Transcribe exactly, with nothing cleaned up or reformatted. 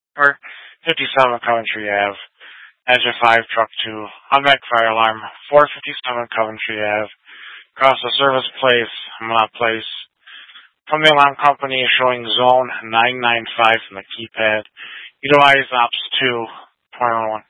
or fifty-seven Coventry Ave, Exit five, Truck two, automatic fire alarm, four fifty-seven Coventry Ave, across the service place, Mont Place. From the alarm company showing zone nine nine five from the keypad. Utilize ops two, point one.